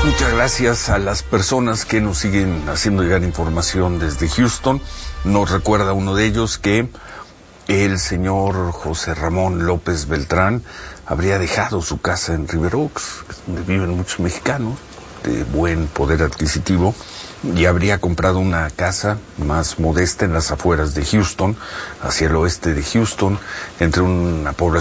Muchas gracias a las personas que nos siguen haciendo llegar información desde Houston. Nos recuerda uno de ellos que el señor José Ramón López Beltrán habría dejado su casa en River Oaks, donde viven muchos mexicanos de buen poder adquisitivo, y habría comprado una casa más modesta en las afueras de Houston, hacia el oeste de Houston, entre una población